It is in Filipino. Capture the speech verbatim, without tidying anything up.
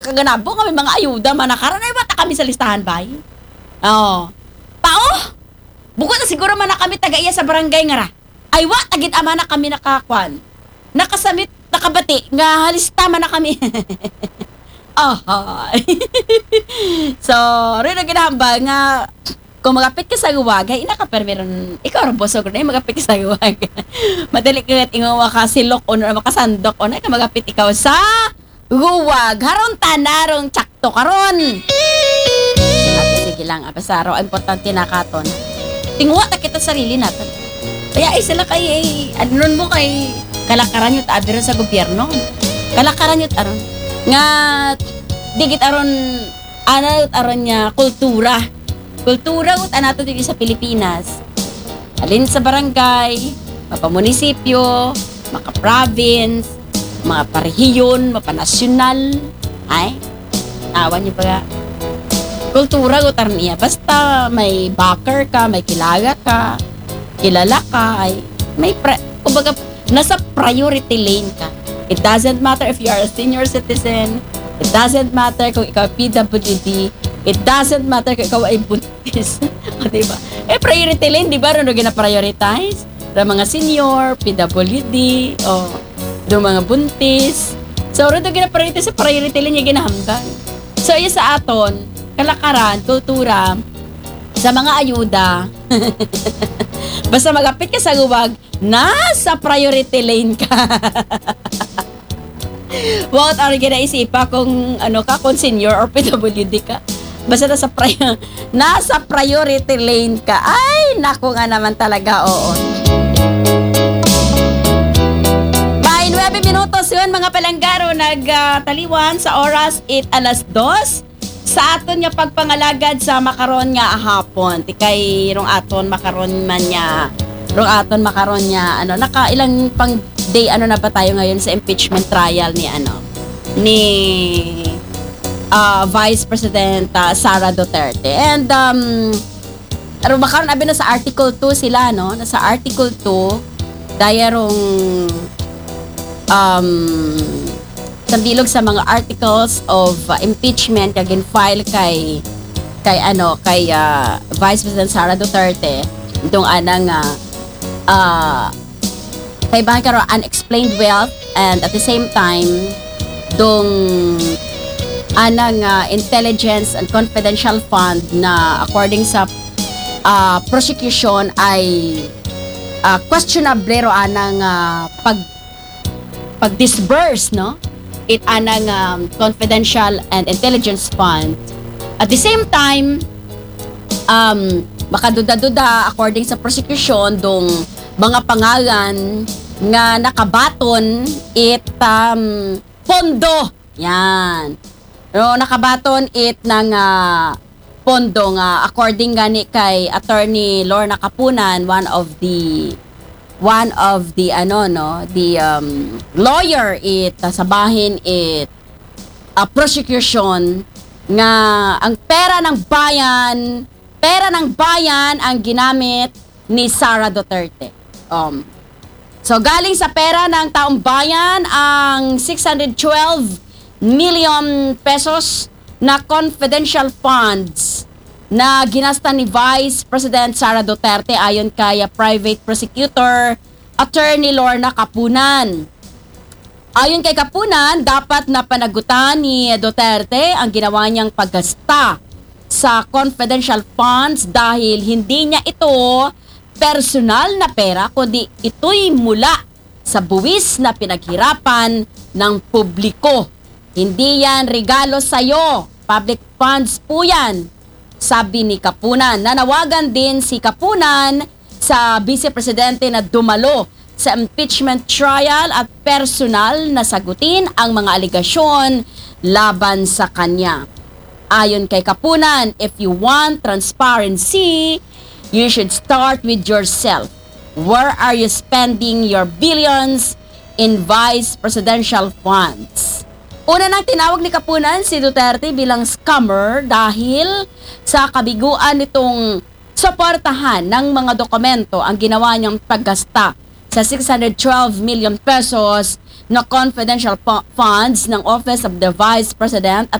kaganabo kami mga ayuda manakaran ay bata kami sa listahan bay. Oo. Pao? Bukod na siguro man na kami taga-iya sa barangay nga ra. Ay wa tagit ama na kami nakakwan. Nakasamit nakabati nga halista man na kami. Ah. So, rin na ginahambal nga kung magapit ka sa guwag, ay inakapermeron, ikaw rin bosog na magapit ka sa guwag. Madali ka nga tingawa ka silok o na makasandok o na ka magapit ikaw sa guwag. Haron tanarong tsakto karon. Sige, sige lang, abasaro, importante na katon. Tingwa ta kita sarili natin. Kaya ay sila kay, ay, ano mo kay kalakaran yung taadero sa gobyerno. Kalakaran yung aron. Nga, digit aron, ano aron niya, kultura. Kultura ut anato dito sa Pilipinas. Alin sa barangay, mapamunisipyo, maka-province, mga parehiyon, mapanasyonal. Ay, awan niyo ba? Kultura ut aron niya. Basta may backer ka, may kilala ka, kilala ka, ay may pre, kumbaga nasa priority lane ka. It doesn't matter if you are a senior citizen. It doesn't matter kung ikaw P W D. It doesn't matter kung ikaw ay buntis. O, diba? Eh, priority lane, di ba? Ano gina-prioritize? Sa mga senior, P W D, o do mga buntis. So, ano gina-prioritize sa priority lane yung ginahambal. So, yun sa aton, kalakaran, kultura, sa mga ayuda, basta magapit ka sa guwag, nasa priority lane ka. What are you gina-isipa kung ano ka, kung senior or P W D ka? Basta nasa, pri- nasa priority lane ka. Ay, naku nga naman talaga, oo. By nueve minutos yun, mga palanggaro, nagtaliwan uh, sa oras eight alas dos. Sa aton nga pagpangalagad sa makaron nga hapon. Tikay rong aton makaron man niya. Rong aton makaron niya. Ano, naka ilang pang day ano na ba tayo ngayon sa impeachment trial ni ano? Ni Uh, Vice President uh, Sara Duterte. And um ano makaroon abi na sa Article two sila no, nasa Article two dayarong um sambilog sa mga articles of uh, impeachment kag file kay kay ano kay uh, Vice President Sara Duterte itong anang uh, uh kay ba karon unexplained wealth and at the same time dong anang uh, intelligence and confidential fund na according sa uh, prosecution ay uh, questionable ro anang uh, pag pag-disburse no it anang um, confidential and intelligence fund at the same time um makaduda-duda according sa prosecution dong mga pangalan nga nakabaton it um, pondo yan. No, nakabaton it ng uh, pondo nga according gani kay Attorney Lorna Kapunan, one of the one of the ano no, the um, lawyer it uh, sa bahin it uh, prosecution nga ang pera ng bayan, pera ng bayan ang ginamit ni Sara Duterte. Um So galing sa pera ng taong bayan ang six hundred twelve million pesos na confidential funds na ginasta ni Vice President Sara Duterte ayon kay private prosecutor Attorney Lorna Kapunan. Ayon kay Kapunan, dapat na panagutan ni Duterte ang ginawa niyang paggasta sa confidential funds dahil hindi niya ito personal na pera kundi ito'y mula sa buwis na pinaghirapan ng publiko. Hindi yan regalo sa'yo. Public funds po yan. Sabi ni Kapunan. Nanawagan din si Kapunan sa Vice Presidente na dumalo sa impeachment trial at personal na sagutin ang mga aligasyon laban sa kanya. Ayon kay Kapunan, if you want transparency, you should start with yourself. Where are you spending your billions in vice presidential funds? Una nang tinawag ni Kapunan si Duterte bilang scammer dahil sa kabiguan nitong suportahan ng mga dokumento ang ginawa niyang paggasta sa six hundred twelve million pesos na confidential fu- funds ng Office of the Vice President at